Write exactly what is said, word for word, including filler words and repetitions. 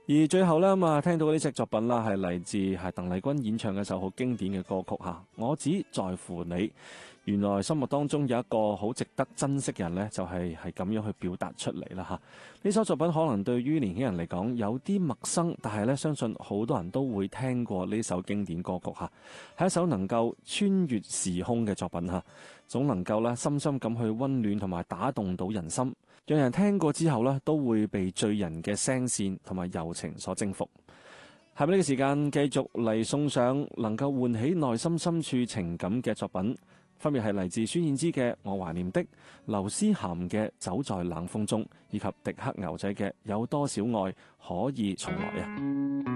而最後咧咁啊，聽到呢隻作品啦，係嚟自係鄧麗君演唱嘅首好經典嘅歌曲嚇，我只在乎你。原來心目當中有一個好值得珍惜嘅人呢，就係係咁樣去表達出嚟啦嚇。呢首作品可能對於年輕人嚟講有啲陌生，但係咧相信好多人都會聽過呢首經典歌曲嚇，係一首能夠穿越時空嘅作品嚇，總能夠咧深深咁去溫暖同埋打動到人心，讓人聽過之後咧都會被醉人嘅聲線同埋柔情所征服。下面呢個時間繼續嚟送上能夠喚起內心深處情感嘅作品。分別係嚟自孫燕姿嘅《我懷念的》，劉思涵嘅《走在冷風中》，以及迪克牛仔嘅《有多少愛可以重來》啊！